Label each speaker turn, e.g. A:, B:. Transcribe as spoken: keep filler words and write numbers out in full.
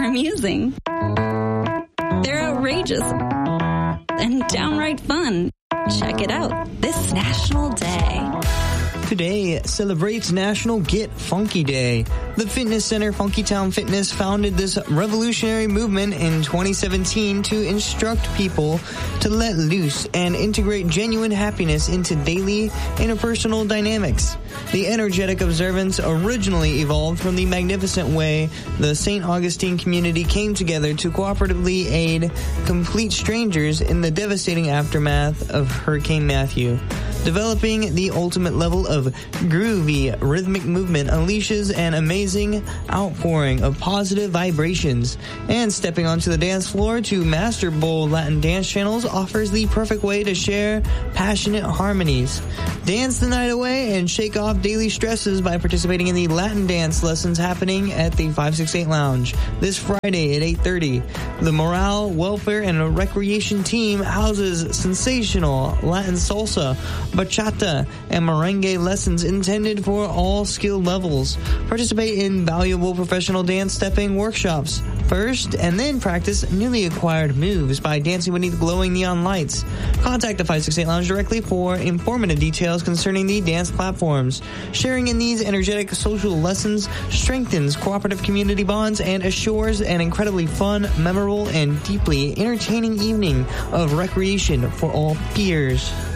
A: amusing. They're outrageous and downright fun. Check it out this National Day.
B: Today celebrates National Get Funky Day. The fitness center Funky Town Fitness founded this revolutionary movement in twenty seventeen to instruct people to let loose and integrate genuine happiness into daily interpersonal dynamics. The energetic observance originally evolved from the magnificent way the Saint Augustine community came together to cooperatively aid complete strangers in the devastating aftermath of Hurricane Matthew. Developing the ultimate level of groovy rhythmic movement unleashes an amazing outpouring of positive vibrations, and stepping onto the dance floor to master bold Latin dance channels offers the perfect way to share passionate harmonies. Dance the night away and shake off daily stresses by participating in the Latin dance lessons happening at the five six eight Lounge this Friday at eight thirty. The Morale, Welfare, and Recreation team houses sensational Latin salsa, bachata, and merengue lessons intended for all skill levels. Participate in valuable professional dance stepping workshops first, and then practice newly acquired moves by dancing beneath glowing neon lights. Contact the five six eight Lounge directly for informative details concerning the dance platforms. Sharing in these energetic social lessons strengthens cooperative community bonds and assures an incredibly fun, memorable, and deeply entertaining evening of recreation for all peers.